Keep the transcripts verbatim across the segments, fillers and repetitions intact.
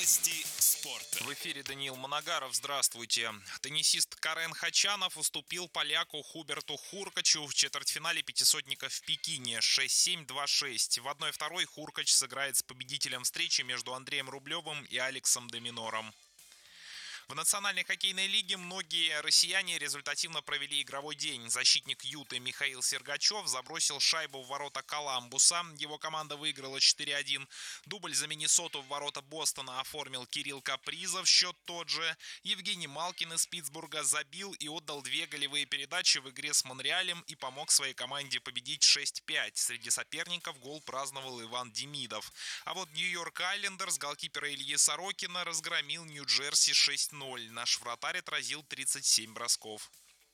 Новости спорта. В эфире Даниил Моногаров. Здравствуйте. Теннисист Карен Хачанов уступил поляку Хуберту Хуркачу в четвертьфинале пятисотника в Пекине шесть семь - два шесть. В одной второй Хуркач сыграет с победителем встречи между Андреем Рублевым и Алексом де Минором. В Национальной хоккейной лиге многие россияне результативно провели игровой день. Защитник Юты Михаил Сергачев забросил шайбу в ворота Коламбуса. Его команда выиграла четыре один. Дубль за Миннесоту в ворота Бостона оформил Кирилл Капризов. Счет тот же. Евгений Малкин из Питтсбурга забил и отдал две голевые передачи в игре с Монреалем и помог своей команде победить шесть пять. Среди соперников гол праздновал Иван Демидов. А вот Нью-Йорк Айлендерс голкипера Ильи Сорокина разгромил Нью-Джерси шесть ноль. Наш вратарь отразил тридцать семь бросков.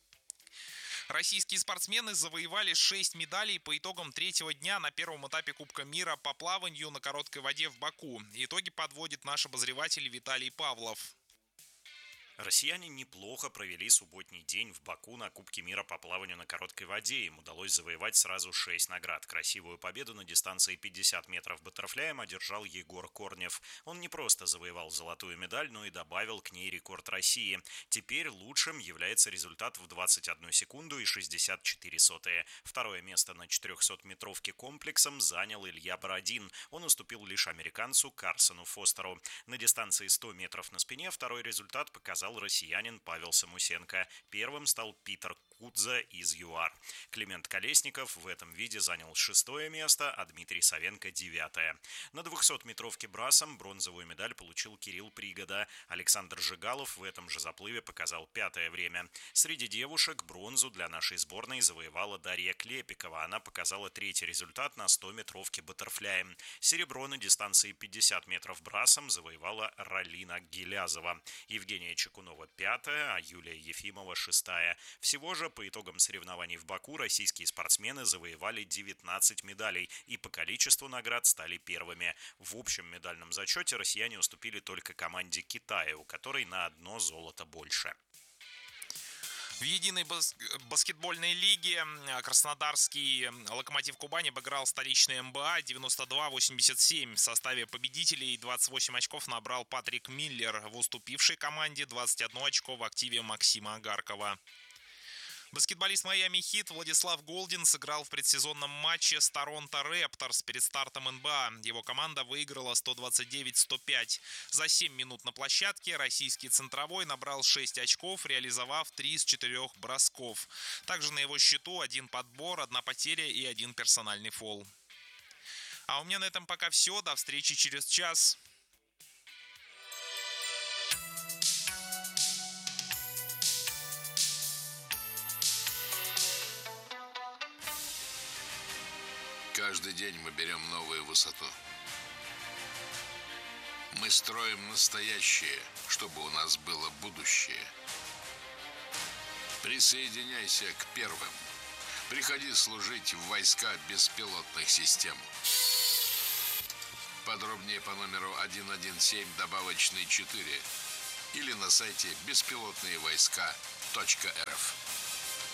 Российские спортсмены завоевали шесть медалей по итогам третьего дня на первом этапе Кубка мира по плаванию на короткой воде в Баку. Итоги подводит наш обозреватель Виталий Павлов. Россияне неплохо провели субботний день в Баку на Кубке мира по плаванию на короткой воде. Им удалось завоевать сразу шесть наград. Красивую победу на дистанции пятьдесят метров баттерфляем одержал Егор Корнев. Он не просто завоевал золотую медаль, но и добавил к ней рекорд России. Теперь лучшим является результат в двадцать одну секунду и шестьдесят четыре сотые. Второе место на четырехсотметровке комплексом занял Илья Бородин. Он уступил лишь американцу Карсону Фостеру. На дистанции сто метров на спине второй результат показал россиянин Павел Самусенко. Первым стал Питер Кудза из ЮАР. Климент Колесников в этом виде занял шестое место, а Дмитрий Савенко – девятое. На двухсотметровке брасом бронзовую медаль получил Кирилл Пригода. Александр Жигалов в этом же заплыве показал пятое время. Среди девушек бронзу для нашей сборной завоевала Дарья Клепикова. Она показала третий результат на стометровке баттерфляем. Серебро на дистанции пятьдесят метров брасом завоевала Ралина Гилязова. Евгения Чекунова пятая, а Юлия Ефимова шестая. Всего же по итогам соревнований в Баку российские спортсмены завоевали девятнадцать медалей и по количеству наград стали первыми. В общем медальном зачете россияне уступили только команде Китая, у которой на одно золото больше. В единой бас- баскетбольной лиге краснодарский «Локомотив Кубань» обыграл столичный эм бэ а девяносто два восемьдесят семь. В составе победителей двадцать восемь очков набрал Патрик Миллер. В уступившей команде двадцать одно очко в активе Максима Агаркова. Баскетболист Майами Хит Владислав Голдин сыграл в предсезонном матче с Торонто Рэпторс перед стартом эн бэ а. Его команда выиграла сто двадцать девять сто пять. За семь минут на площадке российский центровой набрал шесть очков, реализовав три из четырех бросков. Также на его счету один подбор, одна потеря и один персональный фол. А у меня на этом пока все. До встречи через час. Каждый день мы берем новую высоту. Мы строим настоящее, чтобы у нас было будущее. Присоединяйся к первым. Приходи служить в войска беспилотных систем. Подробнее по номеру один один семь добавочный четыре или на сайте беспилотные войска точка эр эф.